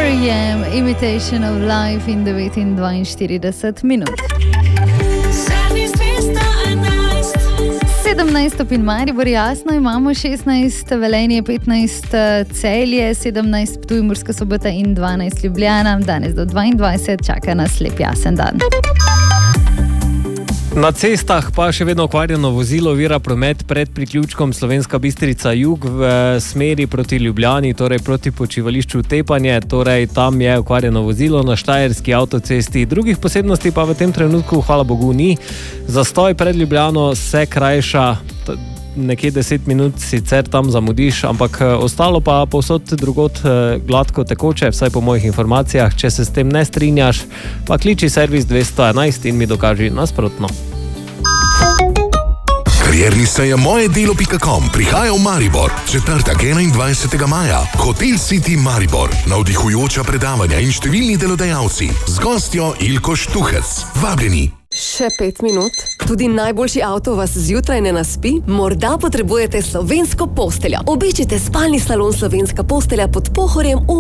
R.E.M. Imitation of Life in 49 minut. 17 stopinj Maribor, jasno, imamo 16 Velenje, 15 Celje, 17 Ptuj, Murska Sobota in 12 Ljubljana. Danes do 22 čaka nas lep jasen dan. Na cestah pa še vedno okvarjeno vozilo ovira promet pred priključkom Slovenska Bistrica jug v smeri proti Ljubljani, torej proti počivališču Tepanje, torej tam je okvarjeno vozilo na Štajerski avtocesti. Drugih posebnosti pa v tem trenutku, hvala Bogu, ni. Zastoj pred Ljubljano se krajša, nekje 10 minut sicer tam zamudiš, ampak ostalo pa povsod drugot gladko tekoče, vsaj po mojih informacijah. Če se s tem ne strinjaš, pa kliči servis 211 in mi dokaži nasprotno. Karierni seja mojedelo.com prihaja v Maribor. Četrtek 21. maja. Hotel City Maribor. Navdihujoča predavanja in številni delodajalci. Z gostjo Ilko Štuhec. Vabljeni. Še 5 minut. Tudi najboljši avto vas zjutraj ne naspi? Morda potrebujete slovensko posteljo. Obiščite spalni salon Slovenska postelja pod Pohorjem v